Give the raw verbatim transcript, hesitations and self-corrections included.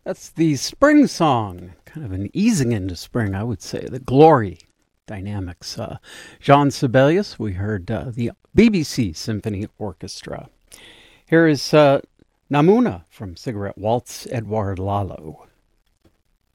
That's the spring song, kind of an easing into spring, I would say, the Glory Dynamics. Uh, Jean Sibelius, we heard uh, the B B C Symphony Orchestra. Here is uh, Namuna from Cigarette Waltz, Edouard Lalo.